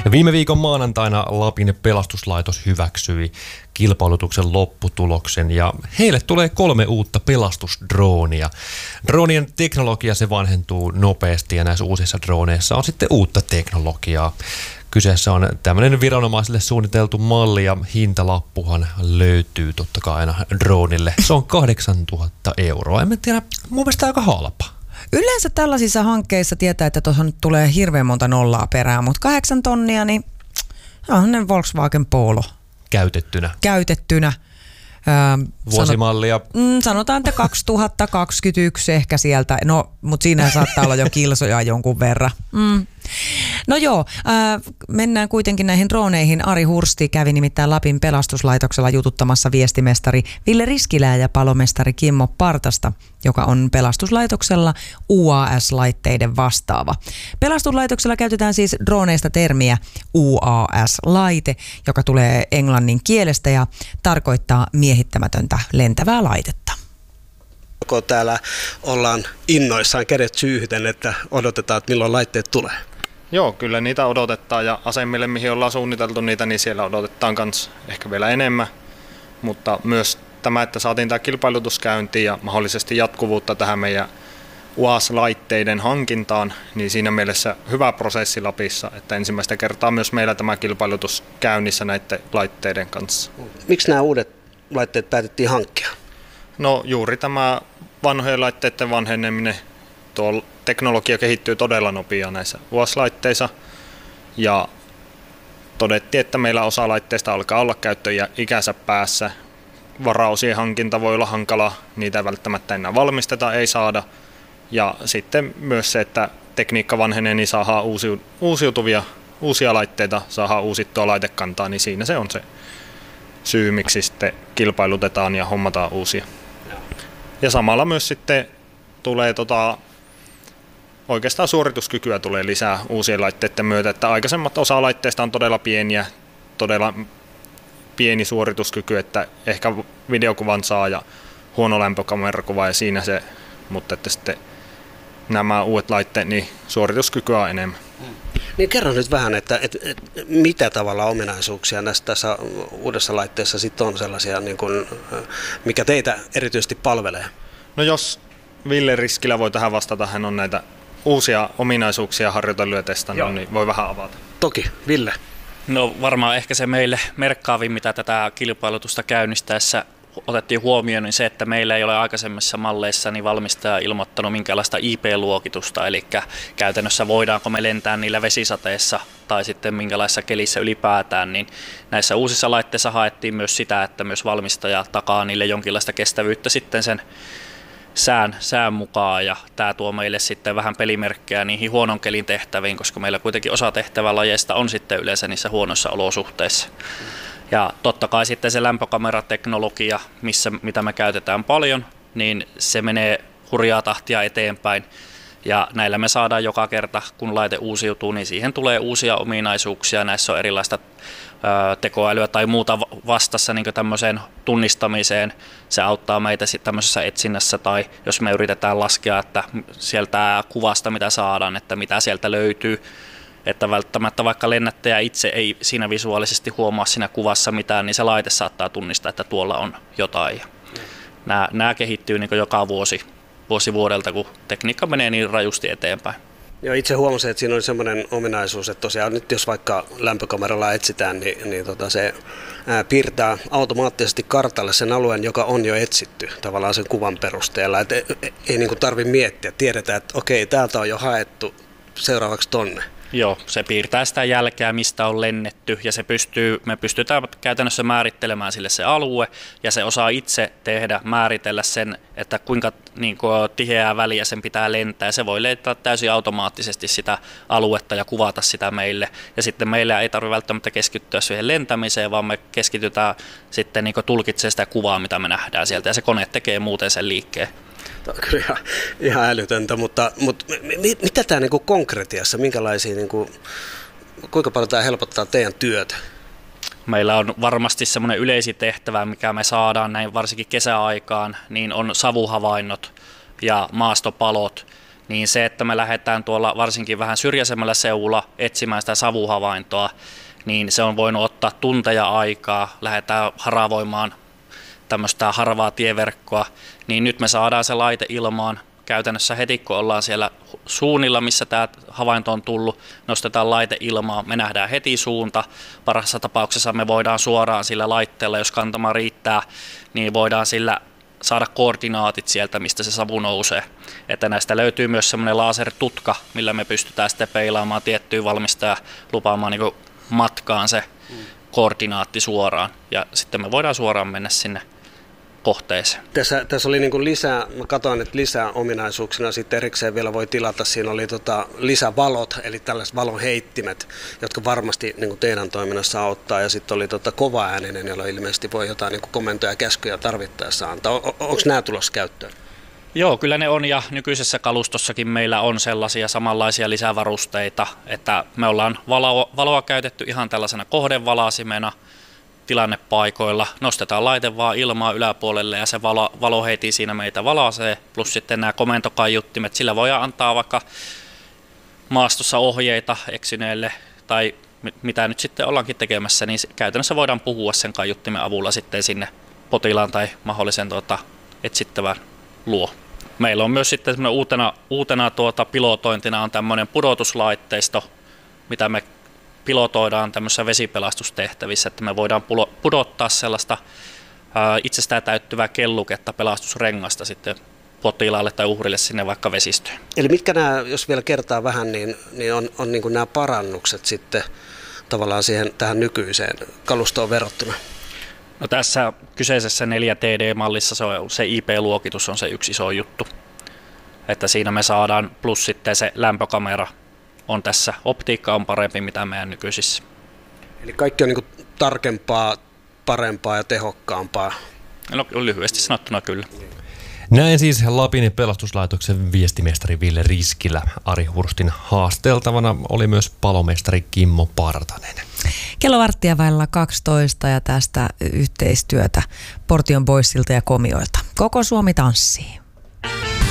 Viime viikon maanantaina Lapin pelastuslaitos hyväksyi kilpailutuksen lopputuloksen ja heille tulee 3 uutta pelastusdroonia. Droonien teknologia se vanhentuu nopeasti ja näissä uusissa drooneissa on sitten uutta teknologiaa. Kyseessä on tämmöinen viranomaisille suunniteltu malli ja hintalappuhan löytyy totta kai aina droonille. Se on 8000 €. En tiedä, mun mielestä aika halpa. Yleensä tällaisissa hankkeissa tietää, että tuossa nyt tulee hirveän monta nollaa perään, mutta 8 tonnia, niin on Volkswagen Polo. Käytettynä. Vuosimallia. Sanotaan, että 2021 ehkä sieltä, no, mutta siinä saattaa olla jo kilsoja jonkun verran. No joo, mennään kuitenkin näihin drooneihin. Ari Hursti kävi nimittäin Lapin pelastuslaitoksella jututtamassa viestimestari Ville Riskilää ja palomestari Kimmo Partasta, joka on pelastuslaitoksella UAS-laitteiden vastaava. Pelastuslaitoksella käytetään siis droneista termiä UAS-laite, joka tulee englannin kielestä ja tarkoittaa miehittämätöntä lentävää laitetta. Täällä ollaan innoissaan kädet syyhyten, että odotetaan, että milloin laitteet tulee. Joo, kyllä niitä odotetaan ja asemille, mihin ollaan suunniteltu niitä, niin siellä odotetaan myös ehkä vielä enemmän. Mutta myös tämä, että saatiin tämä kilpailutus käyntiin ja mahdollisesti jatkuvuutta tähän meidän UAS-laitteiden hankintaan, niin siinä mielessä hyvä prosessi Lapissa, että ensimmäistä kertaa myös meillä tämä kilpailutus käynnissä näiden laitteiden kanssa. Miksi nämä uudet laitteet päätettiin hankkia? No juuri tämä vanhojen laitteiden vanheneminen, tuo teknologia kehittyy todella nopeasti näissä UAS-laitteissa ja todettiin, että meillä osa laitteista alkaa olla käyttöikänsä päässä. Varaosien hankinta voi olla hankalaa, niitä ei välttämättä enää valmisteta, ei saada. Ja sitten myös se, että tekniikka vanhenee, niin saadaan uusia laitteita, saadaan uusittua laitekantaa, niin siinä se on se syy, miksi sitten kilpailutetaan ja hommataan uusia. Ja samalla myös sitten tulee oikeastaan suorituskykyä tulee lisää uusien laitteiden myötä, että aikaisemmat osa laitteista on todella pieniä, todella pieni suorituskyky, että ehkä videokuvan saa ja huono lämpökamerakuva ja siinä se, mutta että sitten nämä uudet laitteet, niin suorituskykyä on enemmän. Niin kerro nyt vähän, että mitä tavalla ominaisuuksia tässä uudessa laitteessa sitten on sellaisia, niin kuin, mikä teitä erityisesti palvelee? No jos Ville Riskilä voi tähän vastata, hän on näitä uusia ominaisuuksia harjoitellut ja testannut, niin voi vähän avata. Toki, Ville. No varmaan ehkä se meille merkkaavin, mitä tätä kilpailutusta käynnistäessä otettiin huomioon, niin se, että meillä ei ole aikaisemmissa malleissa niin valmistaja ilmoittanut minkäänlaista IP-luokitusta, eli käytännössä voidaanko me lentää niillä vesisateessa tai sitten minkälaisessa kelissä ylipäätään, niin näissä uusissa laitteissa haettiin myös sitä, että myös valmistaja takaa niille jonkinlaista kestävyyttä sitten sen sään mukaan, ja tämä tuo meille sitten vähän pelimerkkejä niihin huonon kelin tehtäviin, koska meillä kuitenkin osa tehtävälajeista on sitten yleensä niissä huonoissa olosuhteissa. Ja totta kai sitten se lämpökamerateknologia, mitä me käytetään paljon, niin se menee hurjaa tahtia eteenpäin. Ja näillä me saadaan joka kerta, kun laite uusiutuu, niin siihen tulee uusia ominaisuuksia. Näissä on erilaista tekoälyä tai muuta vastassa niin tämmöiseen tunnistamiseen. Se auttaa meitä tämmöisessä etsinnässä tai jos me yritetään laskea, että sieltä kuvasta mitä saadaan, että mitä sieltä löytyy. Että välttämättä vaikka lennättäjä itse ei siinä visuaalisesti huomaa siinä kuvassa mitään, niin se laite saattaa tunnistaa, että tuolla on jotain. Nämä kehittyy niin joka vuosi vuodelta, kun tekniikka menee niin rajusti eteenpäin. Joo, itse huomasin, että siinä oli semmoinen ominaisuus, että tosiaan nyt jos vaikka lämpökameralla etsitään, niin se piirtää automaattisesti kartalle sen alueen, joka on jo etsitty tavallaan sen kuvan perusteella. Et ei niin kuin tarvitse miettiä, tiedetään, että okei, täältä on jo haettu seuraavaksi tonne. Joo, se piirtää sitä jälkeä, mistä on lennetty, ja me pystytään käytännössä määrittelemään sille se alue, ja se osaa itse määritellä sen, että kuinka tiheää väliä sen pitää lentää. Se voi lentää täysin automaattisesti sitä aluetta ja kuvata sitä meille, ja sitten meillä ei tarvitse välttämättä keskittyä siihen lentämiseen, vaan me keskitytään sitten tulkitsemaan sitä kuvaa, mitä me nähdään sieltä, ja se kone tekee muuten sen liikkeen. Tämä on kyllä ihan älytöntä, mutta mitä tämä niin kuin konkretiassa, minkälaisia, niin kuin, kuinka paljon tämä helpottaa teidän työtä? Meillä on varmasti semmoinen yleisitehtävä, mikä me saadaan näin varsinkin kesäaikaan, niin on savuhavainnot ja maastopalot, niin se, että me lähdetään tuolla varsinkin vähän syrjäisemmällä seudulla etsimään sitä savuhavaintoa, niin se on voinut ottaa tunteja aikaa, lähdetään haravoimaan tämmöistä harvaa tieverkkoa, niin nyt me saadaan se laite ilmaan. Käytännössä heti, kun ollaan siellä suunnilla, missä tämä havainto on tullut, nostetaan laite ilmaan, me nähdään heti suunta. Parhaassa tapauksessa me voidaan suoraan sillä laitteella, jos kantama riittää, niin voidaan sillä saada koordinaatit sieltä, mistä se savu nousee. Että näistä löytyy myös semmoinen lasertutka, millä me pystytään sitten peilaamaan tiettyä valmistajaa, lupaamaan niin kuin matkaan se koordinaatti suoraan. Ja sitten me voidaan suoraan mennä sinne kohteeseen. Tässä oli niin kuin lisää, mä katsoin, että lisää ominaisuuksina sitten erikseen vielä voi tilata. Siinä oli lisävalot, eli tällaiset valonheittimet, jotka varmasti niin kuin teidän toiminnassa auttaa. Ja sitten oli kovaääninen, jolla ilmeisesti voi jotain niin kuin komentoja ja käskyjä tarvittaessa antaa. Onko nämä tulossa käyttöön? Joo, kyllä ne on, ja nykyisessä kalustossakin meillä on sellaisia samanlaisia lisävarusteita, että me ollaan valoa käytetty ihan tällaisena kohdevalasimena tilannepaikoilla, nostetaan laite vaan ilmaa yläpuolelle ja se valo heti siinä meitä valaisee, plus sitten nämä komentokaiuttimet, sillä voidaan antaa vaikka maastossa ohjeita eksyneelle tai mitä nyt sitten ollaankin tekemässä, niin käytännössä voidaan puhua sen kaiuttimen avulla sitten sinne potilaan tai mahdollisen etsittävän luo. Meillä on myös sitten uutena pilotointina on tämmöinen pudotuslaitteisto, mitä me pilotoidaan tämmöisissä vesipelastustehtävissä, että me voidaan pudottaa sellaista itsestään täyttyvää kelluketta, pelastusrengasta sitten potilaalle tai uhrille sinne vaikka vesistöön. Eli mitkä nämä, jos vielä kertaa vähän, niin on niin kuin nämä parannukset sitten tavallaan tähän nykyiseen kalustoon verrattuna? No tässä kyseisessä 4TD-mallissa se IP-luokitus on se yksi iso juttu, että siinä me saadaan, plus sitten se lämpökamera on tässä, optiikka on parempi mitä meidän nykyisissä. Eli kaikki on niin kuin tarkempaa, parempaa ja tehokkaampaa? No lyhyesti sanottuna kyllä. Näin siis Lapin pelastuslaitoksen viestimestari Ville Riskilä. Ari Hurstin haasteltavana oli myös palomestari Kimmo Partanen. Kello 11:12 ja tästä yhteistyötä Portion Boysilta ja Komioilta. Koko Suomi tanssii.